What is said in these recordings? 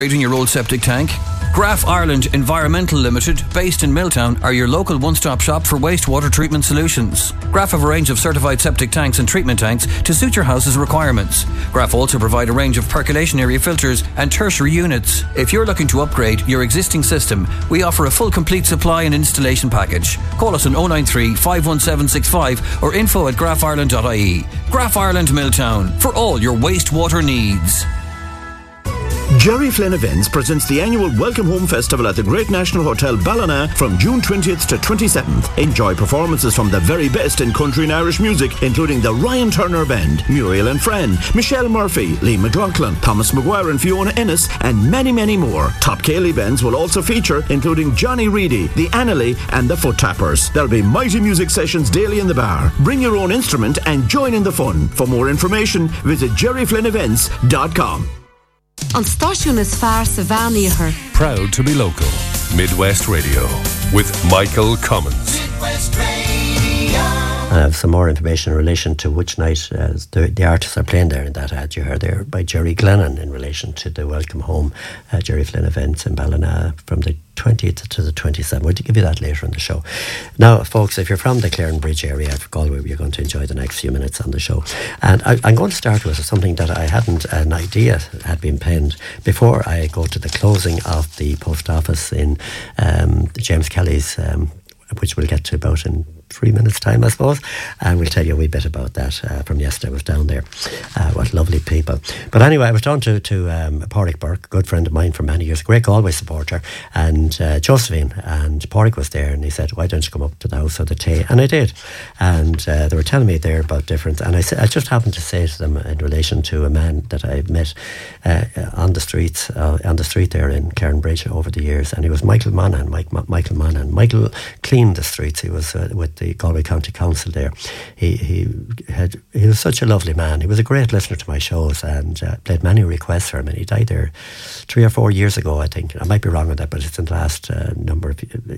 In your old septic tank? Graf Ireland Environmental Limited, based in Milltown, are your local one-stop shop for wastewater treatment solutions. Graf have a range of certified septic tanks and treatment tanks to suit your house's requirements. Graf also provide a range of percolation area filters and tertiary units. If you're looking to upgrade your existing system, we offer a full complete supply and installation package. Call us on 093 51765 or info@grafireland.ie. Graf Ireland Milltown, for all your wastewater needs. Jerry Flynn Events presents the annual Welcome Home Festival at the Great National Hotel Ballina from June 20th to 27th. Enjoy performances from the very best in country and Irish music, including the Ryan Turner Band, Muriel and Friend, Michelle Murphy, Lee McLaughlin, Thomas Maguire and Fiona Ennis, and many, many more. Top Cayley bands will also feature, including Johnny Reedy, the Annalee and the Foot Tappers. There'll be mighty music sessions daily in the bar. Bring your own instrument and join in the fun. For more information, visit jerryflynnevents.com. An stáisiún is fearr sa bheaníochar. Proud to be local. Midwest Radio with Michael Cummins. Midwest Radio. I have some more information in relation to which night the artists are playing there in that ad you heard there by Jerry Glennon in relation to the Welcome Home Jerry Flynn events in Ballina from the 20th to the 27th. We'll give you that later in the show. Now, folks, if you're from the Clarenbridge area of Galway, you're going to enjoy the next few minutes on the show. And I'm going to start with something that I hadn't an idea had been penned before I go to the closing of the post office in James Kelly's, which we'll get to about in 3 minutes' time, I suppose, and we'll tell you a wee bit about that from yesterday. I was down there. What lovely people. But anyway, I was down to Pádraig Burke, a good friend of mine for many years, a great Galway supporter, and Josephine, and Pádraig was there, and he said, why don't you come up to the house of the tea? And I did. And they were telling me there about different, and I just happened to say to them in relation to a man that I met on the street there in Clarenbridge over the years, and he was Michael Monaghan. Michael Monaghan. Michael cleaned the streets. He was with the Galway County Council there. He was such a lovely man. He was a great listener to my shows and played many requests for him, and he died there 3 or 4 years ago, I think. I might be wrong on that, but it's in the last number of,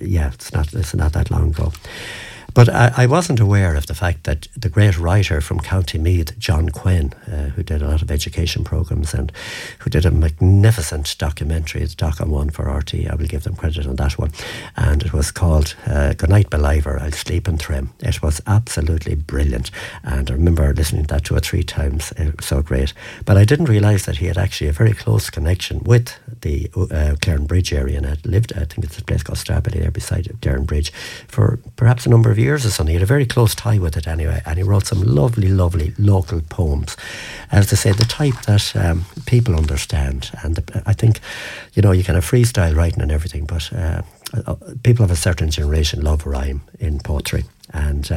it's not that long ago. But I wasn't aware of the fact that the great writer from County Meath, John Quinn, who did a lot of education programmes and who did a magnificent documentary, the Doc on One for RT, I will give them credit on that one, and it was called Good Night Believer, I'll Sleep and Trim. It was absolutely brilliant, and I remember listening to that 2 or 3 times. It was so great. But I didn't realise that he had actually a very close connection with the Clarenbridge area, and had lived, I think it's a place called Starbelly there beside Clarenbridge, for perhaps a number of years or something. He had a very close tie with it anyway, and he wrote some lovely, lovely local poems. As I say, the type that people understand, and I think, you can have freestyle writing and everything, but people of a certain generation love rhyme in poetry. And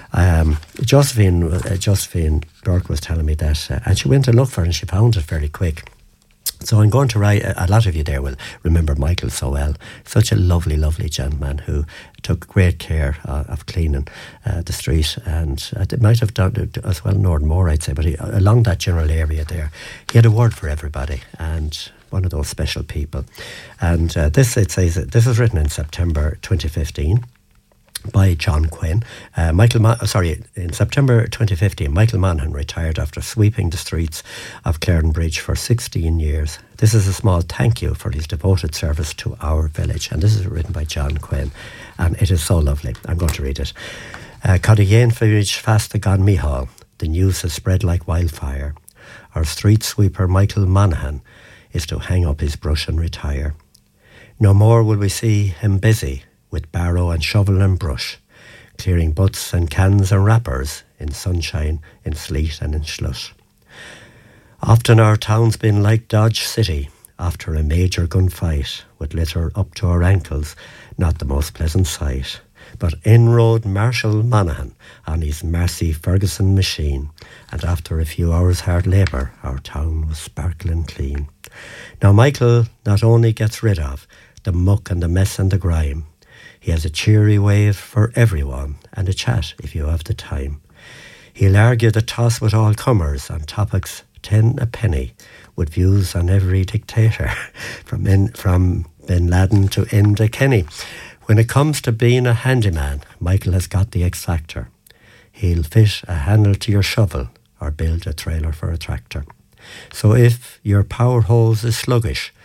Josephine Burke was telling me that, and she went to look for it and she found it very quick. So I'm going to write, a lot of you there will remember Michael so well, such a lovely, lovely gentleman who took great care of cleaning the street, and it might have done it as well Northern Moor, I'd say, but along that general area there, he had a word for everybody, and one of those special people. And this was written in September 2015. By John Quinn. In September 2015, Michael Monaghan retired after sweeping the streets of Clarenbridge for 16 years. This is a small thank you for his devoted service to our village. And this is written by John Quinn, and it is so lovely. I'm going to read it. Cadayen Village fast gone Mihal. The news has spread like wildfire. Our street sweeper Michael Monaghan is to hang up his brush and retire. No more will we see him busy with barrow and shovel and brush, clearing butts and cans and wrappers in sunshine, in sleet and in slush. Often our town's been like Dodge City after a major gunfight, with litter up to our ankles, not the most pleasant sight. But in rode Marshal Monaghan on his Marcy Ferguson machine, and after a few hours' hard labour, our town was sparkling clean. Now Michael not only gets rid of the muck and the mess and the grime, he has a cheery wave for everyone and a chat if you have the time. He'll argue the toss with all comers on topics 10 a penny, with views on every dictator from Bin Laden to Enda Kenny. When it comes to being a handyman, Michael has got the X factor. He'll fit a handle to your shovel or build a trailer for a tractor. So if your power hose is sluggish,